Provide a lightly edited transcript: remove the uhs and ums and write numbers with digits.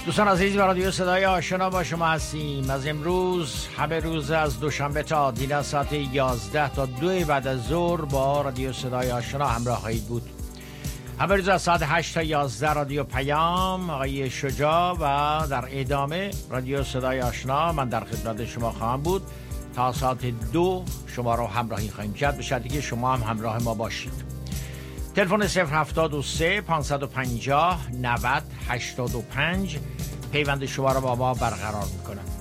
دوستان عزیز، رادیو صدای آشنا با شما هستیم. از امروز همه روز از دوشنبه تا دیگر ساعت 11 تا 2 بعد از ظهر با رادیو صدای آشنا همراه خواهید بود. همه روز از ساعت 8 تا 11 رادیو پیام آقای شجاع و در ادامه رادیو صدای آشنا من در خدمت شما خواهم بود تا ساعت 2 شما رو همراهی خواهیم کرد، به شرطی که شما هم همراه ما باشید. تلفن 073 550 90 85 پیوند شما را با ما برقرار میکنم.